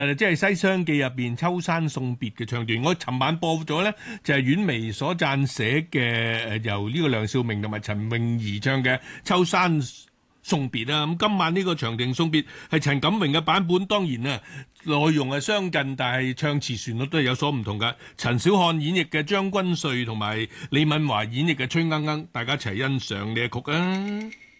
即係《西廂記》入邊秋山送別嘅唱段。我尋晚播咗咧，就係婉薇所撰寫嘅由呢個梁兆明同埋陳詠儀唱嘅《秋山送別》啊。咁今晚呢個長亭送別係陳錦榮嘅版本，當然啊內容係相近，但係唱詞旋律都係有所唔同㗎。陳小漢演繹嘅張君瑞同埋李敏華演繹嘅崔鶯鶯，大家一齊欣賞呢一曲啊！